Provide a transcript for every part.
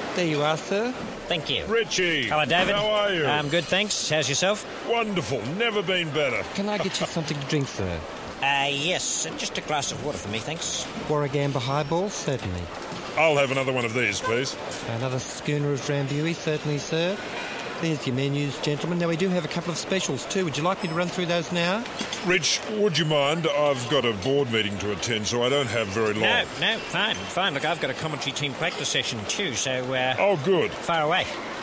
There you are, sir. Thank you. Richie. Hello, David. How are you? I'm good, thanks. How's yourself? Wonderful. Never been better. Can I get you something to drink, sir? Yes. Just a glass of water for me, thanks. Warragamba highball? Certainly. I'll have another one of these, please. Another schooner of Drambuie? Certainly, sir. There's your menus, gentlemen. Now, we do have a couple of specials, too. Would you like me to run through those now? Rich, would you mind? I've got a board meeting to attend, so I don't have very long. No, fine. Look, I've got a commentary team practice session too, so... Oh, good. Far away.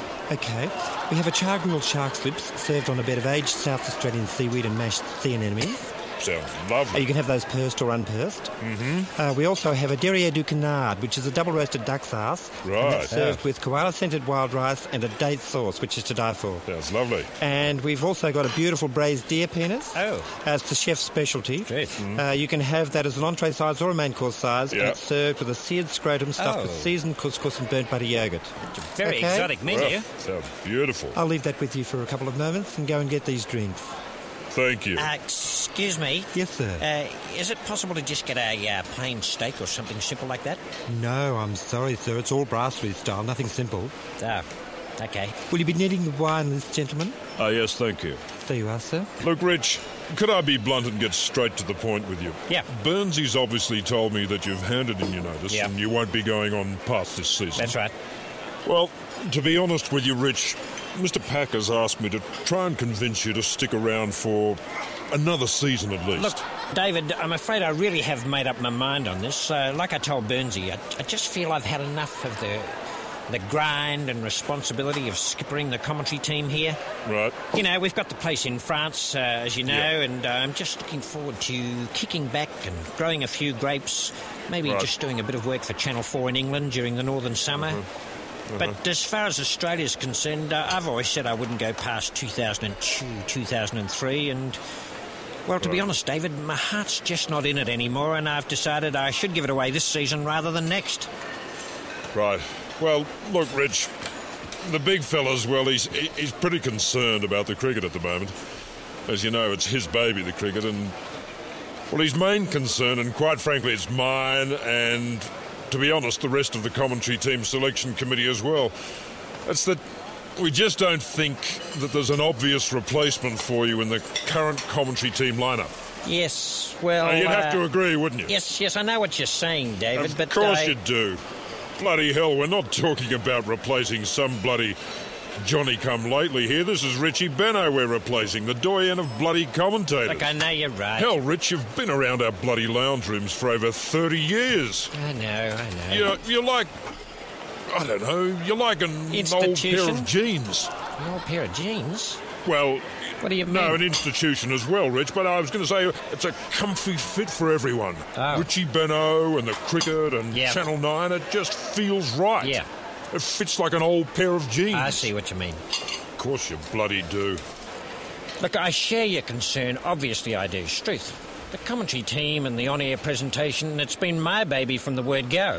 OK. We have a char-grilled shark slips served on a bed of aged South Australian seaweed and mashed sea anemones. Sounds lovely. You can have those pursed or unpursed. Mm-hmm. We also have a derriere du canard, which is a double-roasted duck's arse. Right. And that's served with koala-scented wild rice and a date sauce, which is to die for. Sounds lovely. And we've also got a beautiful braised deer penis. Oh. It's the chef's specialty. Great. You can have that as an entree size or a main course size, and it's served with a seared scrotum stuffed with seasoned couscous and burnt butter yoghurt. It's a very exotic menu. Well, sounds beautiful. I'll leave that with you for a couple of moments and go and get these drinks. Thank you. Excuse me. Yes, sir. Is it possible to just get a plain steak or something simple like that? No, I'm sorry, sir. It's all brasserie style, nothing simple. Oh, okay. Will you be needing the wine list, gentlemen? Yes, thank you. There you are, sir. Look, Rich, could I be blunt and get straight to the point with you? Yeah. Burnsy's obviously told me that you've handed in your notice and you won't be going on past this season. That's right. Well, to be honest with you, Rich, Mr. Packer's asked me to try and convince you to stick around for another season at least. Look, David, I'm afraid I really have made up my mind on this. Like I told Burnsy, I just feel I've had enough of the grind and responsibility of skippering the commentary team here. Right. You know, we've got the place in France, as you know, and I'm just looking forward to kicking back and growing a few grapes, maybe just doing a bit of work for Channel 4 in England during the northern summer. But as far as Australia's concerned, I've always said I wouldn't go past 2002, 2003, and... Well, to be honest, David, my heart's just not in it anymore, and I've decided I should give it away this season rather than next. Right. Well, look, Rich, the big fella's, well, he's pretty concerned about the cricket at the moment. As you know, it's his baby, the cricket, and... Well, his main concern, and quite frankly, it's mine, and... to be honest, the rest of the commentary team selection committee as well. It's that we just don't think that there's an obvious replacement for you in the current commentary team lineup. Yes, well... You'd have to agree, wouldn't you? Yes, I know what you're saying, David, but... Of course you do. Bloody hell, we're not talking about replacing some bloody Johnny-come-lately here. This is Richie Benno we're replacing, the doyen of bloody commentators. Look, I know you're right. Hell, Rich, you've been around our bloody lounge rooms for over 30 years. I know. You're like... I don't know, you're like an old pair of jeans. An old pair of jeans? Well... What do you mean? No, an institution as well, Rich, but I was going to say it's a comfy fit for everyone. Oh. Richie Benno and the cricket and Channel 9, it just feels right. Yeah. It fits like an old pair of jeans. I see what you mean. Of course you bloody do. Look, I share your concern. Obviously I do. Struth. The commentary team and the on-air presentation, it's been my baby from the word go.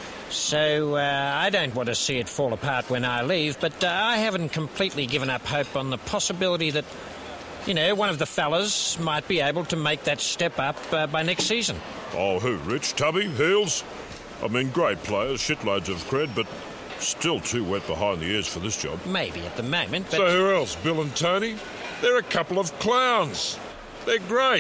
So I don't want to see it fall apart when I leave, but I haven't completely given up hope on the possibility that, you know, one of the fellas might be able to make that step up by next season. Oh, who, Rich? Tubby? Heels? I mean, great players, shitloads of cred, but still too wet behind the ears for this job. Maybe at the moment, but... So who else? Bill and Tony? They're a couple of clowns. They're great.